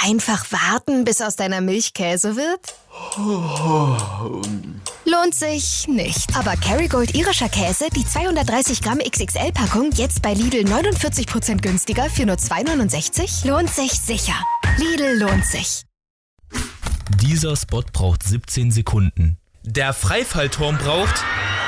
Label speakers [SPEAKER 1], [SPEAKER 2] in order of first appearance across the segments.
[SPEAKER 1] Einfach warten, bis aus deiner Milch Käse wird? Lohnt sich nicht. Aber Kerrygold irischer Käse, die 230 Gramm XXL-Packung, jetzt bei Lidl 49% günstiger für nur 2,69? Lohnt sich sicher. Lidl lohnt sich.
[SPEAKER 2] Dieser Spot braucht 17 Sekunden. Der Freifallturm braucht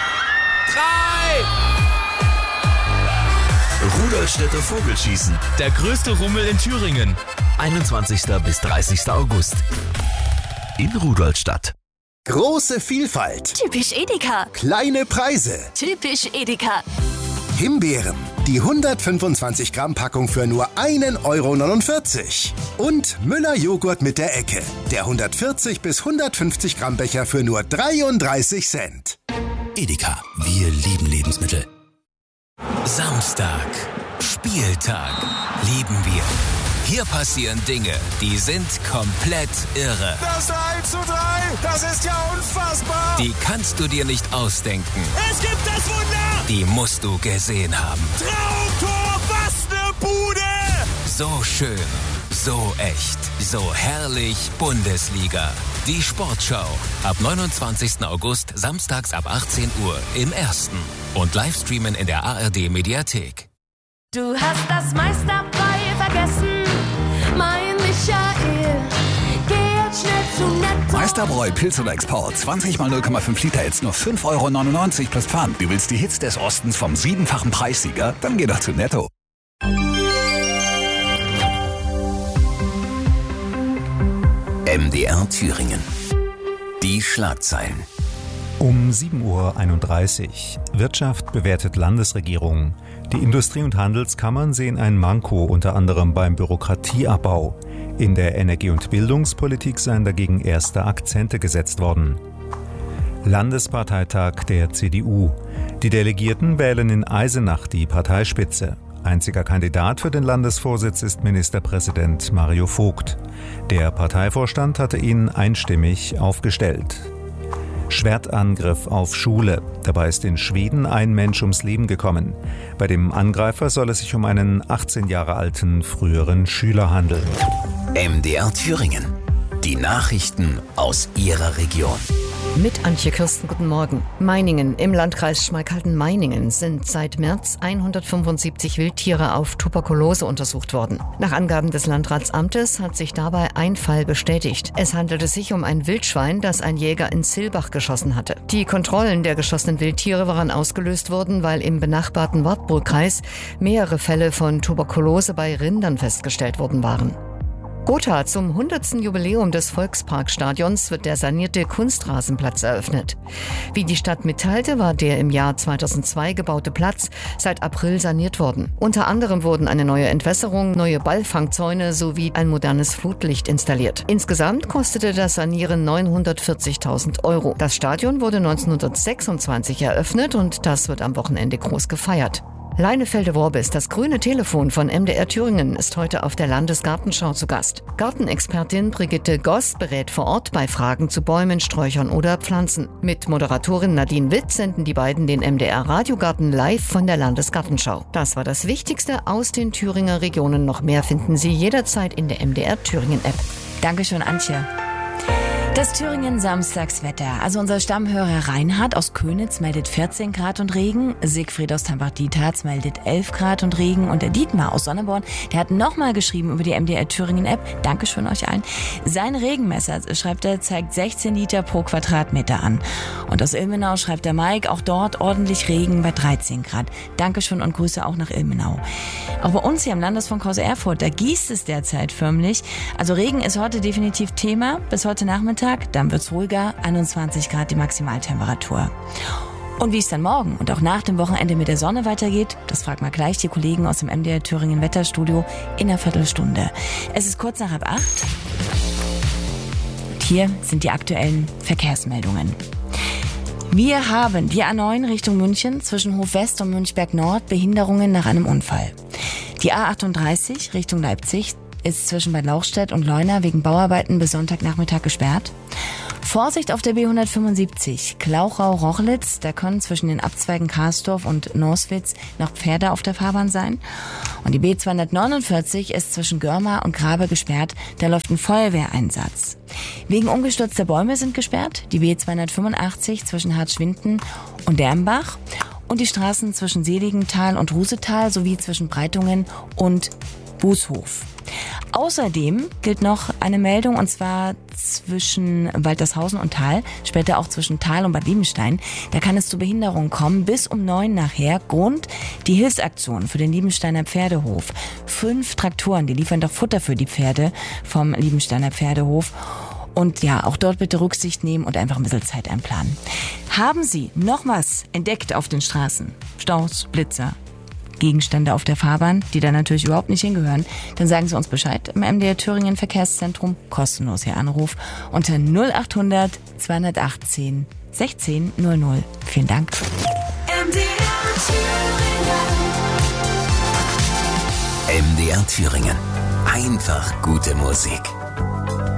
[SPEAKER 2] 3!
[SPEAKER 3] Rudolstädter Vogelschießen.
[SPEAKER 2] Der größte Rummel in Thüringen.
[SPEAKER 3] 21. bis 30. August. In Rudolstadt.
[SPEAKER 4] Große Vielfalt.
[SPEAKER 5] Typisch Edeka.
[SPEAKER 4] Kleine Preise.
[SPEAKER 5] Typisch Edeka.
[SPEAKER 4] Himbeeren. Die 125 Gramm Packung für nur 1,49 €. Und Müller Joghurt mit der Ecke. Der 140 bis 150 Gramm Becher für nur 33 Cent.
[SPEAKER 3] Edeka. Wir lieben Lebensmittel. Samstag. Spieltag. Lieben wir. Hier passieren Dinge, die sind komplett irre.
[SPEAKER 6] Das 1:3, das ist ja unfassbar.
[SPEAKER 3] Die kannst du dir nicht ausdenken.
[SPEAKER 6] Es gibt das Wunder.
[SPEAKER 3] Die musst du gesehen haben.
[SPEAKER 6] Traumtor, was ne Bude.
[SPEAKER 3] So schön, so echt, so herrlich Bundesliga. Die Sportschau. Ab 29. August, samstags ab 18 Uhr im Ersten. Und Livestreamen in der ARD Mediathek.
[SPEAKER 5] Du hast das Meisterbrei vergessen, mein Michael. Geh jetzt schnell zu Netto.
[SPEAKER 7] Meisterbräu Pilz oder Export. 20 mal 0,5 Liter, jetzt nur 5,99 € plus Pfand. Du willst die Hits des Ostens vom 7-fachen Preissieger? Dann geh doch zu Netto.
[SPEAKER 3] MDR Thüringen. Die Schlagzeilen.
[SPEAKER 8] Um 7:31 Uhr. Wirtschaft bewertet Landesregierung. Die Industrie- und Handelskammern sehen ein Manko unter anderem beim Bürokratieabbau. In der Energie- und Bildungspolitik seien dagegen erste Akzente gesetzt worden. Landesparteitag der CDU. Die Delegierten wählen in Eisenach die Parteispitze. Einziger Kandidat für den Landesvorsitz ist Ministerpräsident Mario Vogt. Der Parteivorstand hatte ihn einstimmig aufgestellt. Schwertangriff auf Schule. Dabei ist in Schweden ein Mensch ums Leben gekommen. Bei dem Angreifer soll es sich um einen 18 Jahre alten früheren Schüler handeln.
[SPEAKER 3] MDR Thüringen. Die Nachrichten aus Ihrer Region.
[SPEAKER 9] Mit Antje Kirsten, guten Morgen. Meiningen im Landkreis Schmalkalden-Meiningen sind seit März 175 Wildtiere auf Tuberkulose untersucht worden. Nach Angaben des Landratsamtes hat sich dabei ein Fall bestätigt. Es handelte sich um ein Wildschwein, das ein Jäger in Silbach geschossen hatte. Die Kontrollen der geschossenen Wildtiere waren ausgelöst worden, weil im benachbarten Wartburgkreis mehrere Fälle von Tuberkulose bei Rindern festgestellt worden waren. Gotha, zum 100. Jubiläum des Volksparkstadions wird der sanierte Kunstrasenplatz eröffnet. Wie die Stadt mitteilte, war der im Jahr 2002 gebaute Platz seit April saniert worden. Unter anderem wurden eine neue Entwässerung, neue Ballfangzäune sowie ein modernes Flutlicht installiert. Insgesamt kostete das Sanieren 940.000 €. Das Stadion wurde 1926 eröffnet und das wird am Wochenende groß gefeiert. Leinefelde-Worbis, das grüne Telefon von MDR Thüringen, ist heute auf der Landesgartenschau zu Gast. Gartenexpertin Brigitte Goss berät vor Ort bei Fragen zu Bäumen, Sträuchern oder Pflanzen. Mit Moderatorin Nadine Witt senden die beiden den MDR-Radiogarten live von der Landesgartenschau. Das war das Wichtigste aus den Thüringer Regionen. Noch mehr finden Sie jederzeit in der MDR Thüringen-App.
[SPEAKER 10] Dankeschön, Antje. Das Thüringen-Samstagswetter. Also unser Stammhörer Reinhard aus Könitz meldet 14 Grad und Regen. Siegfried aus Tambach-Dietharz meldet 11 Grad und Regen. Und der Dietmar aus Sonneborn, der hat nochmal geschrieben über die MDR Thüringen-App. Dankeschön euch allen. Sein Regenmesser, schreibt er, zeigt 16 Liter pro Quadratmeter an. Und aus Ilmenau schreibt der Mike, auch dort ordentlich Regen bei 13 Grad. Dankeschön und Grüße auch nach Ilmenau. Auch bei uns hier am Landesfunkhaus Erfurt, da gießt es derzeit förmlich. Also Regen ist heute definitiv Thema. Bis heute Nachmittag. Dann wird's ruhiger, 21 Grad die Maximaltemperatur. Und wie es dann morgen und auch nach dem Wochenende mit der Sonne weitergeht, das fragt mal gleich die Kollegen aus dem MDR Thüringen Wetterstudio in einer Viertelstunde. Es ist kurz nach 7:30. Und hier sind die aktuellen Verkehrsmeldungen. Wir haben die A9 Richtung München zwischen Hof West und Münchberg Nord Behinderungen nach einem Unfall. Die A38 Richtung Leipzig ist zwischen Bad Lauchstädt und Leuna wegen Bauarbeiten bis Sonntagnachmittag gesperrt. Vorsicht auf der B175, Klauchau-Rochlitz. Da können zwischen den Abzweigen Karsdorf und Norswitz noch Pferde auf der Fahrbahn sein. Und die B249 ist zwischen Görma und Grabe gesperrt. Da läuft ein Feuerwehreinsatz. Wegen umgestürzter Bäume sind gesperrt die B285 zwischen Hartschwinden und Dermbach und die Straßen zwischen Seligenthal und Rusetal sowie zwischen Breitungen und Bußhof. Außerdem gilt noch eine Meldung, und zwar zwischen Waltershausen und Thal, später auch zwischen Thal und Bad Liebenstein. Da kann es zu Behinderungen kommen, bis um 9 nachher. Grund, die Hilfsaktion für den Liebensteiner Pferdehof. 5 Traktoren, die liefern doch Futter für die Pferde vom Liebensteiner Pferdehof. Und ja, auch dort bitte Rücksicht nehmen und einfach ein bisschen Zeit einplanen. Haben Sie noch was entdeckt auf den Straßen? Staus, Blitzer, Gegenstände auf der Fahrbahn, die da natürlich überhaupt nicht hingehören, dann sagen Sie uns Bescheid im MDR Thüringen Verkehrszentrum, kostenlos Ihr Anruf unter 0800 218 16 00. Vielen Dank.
[SPEAKER 3] MDR Thüringen. Einfach gute Musik.